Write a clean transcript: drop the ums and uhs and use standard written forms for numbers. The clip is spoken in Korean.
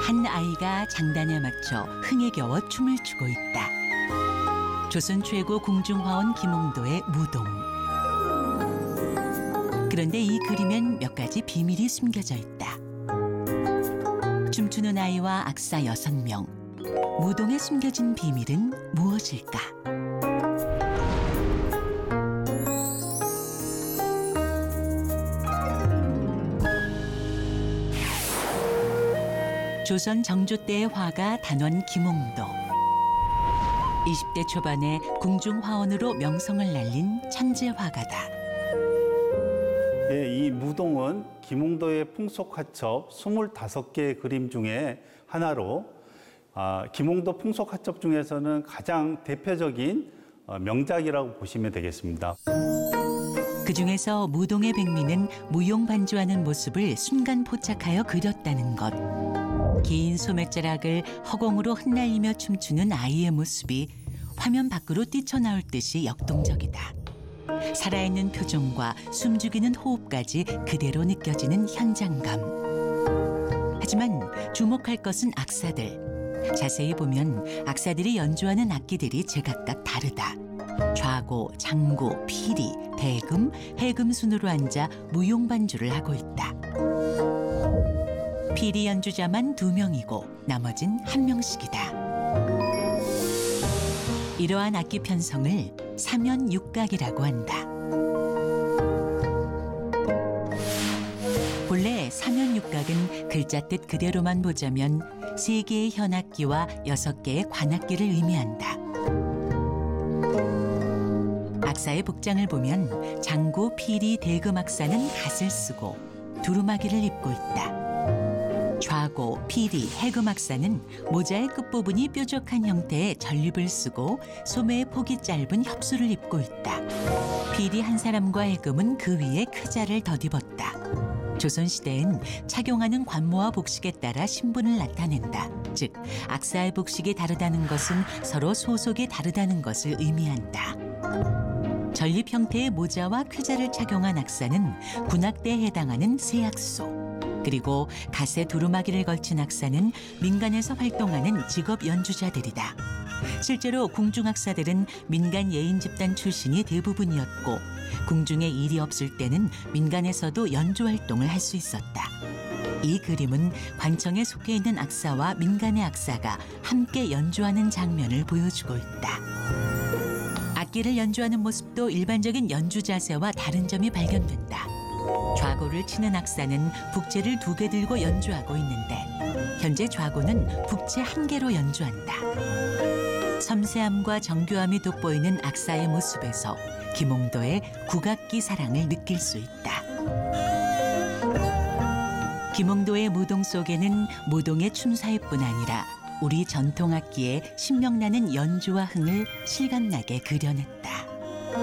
한 아이가 장단에 맞춰 흥에 겨워 춤을 추고 있다. 조선 최고 궁중화원 김홍도의 무동. 그런데 이 그림엔 몇 가지 비밀이 숨겨져 있다. 춤추는 아이와 악사 6명. 무동에 숨겨진 비밀은 무엇일까? 조선 정조 때의 화가 단원 김홍도. 20대 초반에 궁중화원으로 명성을 날린 천재 화가다. 예, 이 무동은 김홍도의 풍속화첩 25개의 그림 중에 하나로 김홍도 풍속화첩 중에서는 가장 대표적인 명작이라고 보시면 되겠습니다. 그중에서 무동의 백미는 무용반주하는 모습을 순간 포착하여 그렸다는 것. 긴 소매자락을 허공으로 흩날리며 춤추는 아이의 모습이 화면 밖으로 뛰쳐나올 듯이 역동적이다. 살아있는 표정과 숨죽이는 호흡까지 그대로 느껴지는 현장감. 하지만 주목할 것은 악사들. 자세히 보면 악사들이 연주하는 악기들이 제각각 다르다. 좌고, 장고, 피리, 대금, 해금 순으로 앉아 무용반주를 하고 있다. 피리 연주자만 2명이고 나머진 1명씩이다. 이러한 악기 편성을 사면육각이라고 한다. 본래 사면육각은 글자 뜻 그대로만 보자면 3개의 현악기와 6개의 관악기를 의미한다. 악사의 복장을 보면 장구, 피리, 대금 악사는 갓을 쓰고 두루마기를 입고 있다. 좌고, 피리, 해금 악사는 모자의 끝부분이 뾰족한 형태의 전립을 쓰고 소매의 폭이 짧은 협수를 입고 있다. 피리 한 사람과 해금은 그 위에 크자를 덧입었다. 조선시대엔 착용하는 관모와 복식에 따라 신분을 나타낸다. 즉, 악사의 복식이 다르다는 것은 서로 소속이 다르다는 것을 의미한다. 전립 형태의 모자와 쾌자를 착용한 악사는 군악대에 해당하는 세악소. 그리고 갓에 두루마기를 걸친 악사는 민간에서 활동하는 직업 연주자들이다. 실제로 궁중악사들은 민간 예인 집단 출신이 대부분이었고 궁중에 일이 없을 때는 민간에서도 연주 활동을 할 수 있었다. 이 그림은 관청에 속해 있는 악사와 민간의 악사가 함께 연주하는 장면을 보여주고 있다. 악기를 연주하는 모습도 일반적인 연주 자세와 다른 점이 발견된다. 좌고를 치는 악사는 북채를 2개 들고 연주하고 있는데 현재 좌고는 북채 1개로 연주한다. 섬세함과 정교함이 돋보이는 악사의 모습에서 김홍도의 국악기 사랑을 느낄 수 있다. 김홍도의 무동 속에는 무동의 춤사위뿐 아니라 우리 전통악기의 신명나는 연주와 흥을 실감나게 그려냈다.